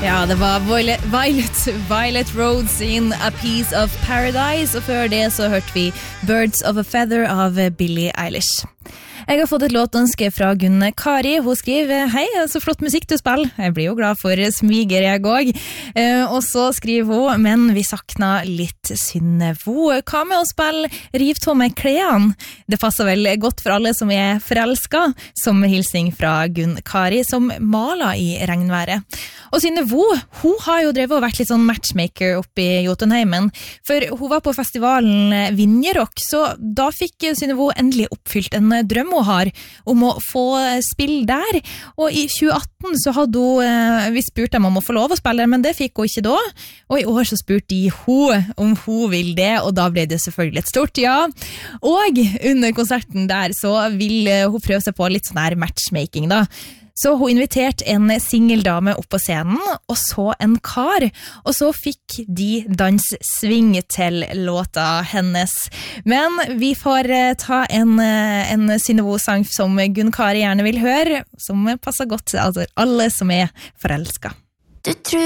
Ja, det var Violet Roads in A Piece of Paradise, og før det så hørte vi Birds of a Feather av Billie Eilish. Jeg har fått et låtønske fra Gunn Kari. Hun skriver: Hei, så flott musikk du spiller. Jeg blir jo glad for smiger jeg òg. Og så skriver hun: Men vi sakna litt Synnevo. Hva med å spille Riv tå med klærne? Det passer vel godt for alle som er forelska. Som hilsning fra Gunn Kari, som maler i regnværet. Og Synnevo, hun har jo drevet og vært litt sånn matchmaker oppe i Jotunheimen. For hun var på festivalen Vinjerock, så da fikk Synnevo endelig oppfylt en drøm hun har om å få spill der, og i 2018 så hadde hun vi spurte dem om å få lov å spille der, men det fikk hun ikke da, og i år så spurte de hun om hun vil det, og da ble det selvfølgelig et stort ja, og under konserten der så vil hun prøve seg på litt sånn her matchmaking da. Så hun inviterte en singeldame opp på scenen, og så en kar, og så fikk de danssving til låta hennes. Men vi får ta en Synnevo-sang som Gunn Kari gjerne vil høre, som passer godt til alle som er forelsket.